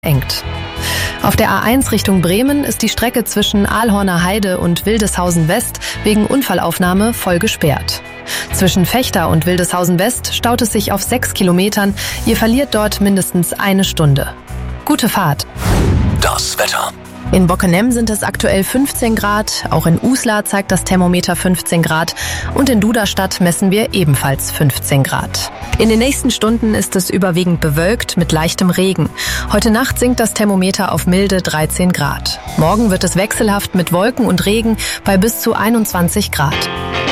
engt. Auf der A1 Richtung Bremen ist die Strecke zwischen Ahlhorner Heide und Wildeshausen West wegen Unfallaufnahme voll gesperrt. Zwischen Vechta und Wildeshausen West staut es sich auf 6 Kilometern. Ihr verliert dort mindestens eine Stunde. Gute Fahrt. Das Wetter. In Bockenem sind es aktuell 15 Grad, auch in Uslar zeigt das Thermometer 15 Grad und in Duderstadt messen wir ebenfalls 15 Grad. In den nächsten Stunden ist es überwiegend bewölkt mit leichtem Regen. Heute Nacht sinkt das Thermometer auf milde 13 Grad. Morgen wird es wechselhaft mit Wolken und Regen bei bis zu 21 Grad.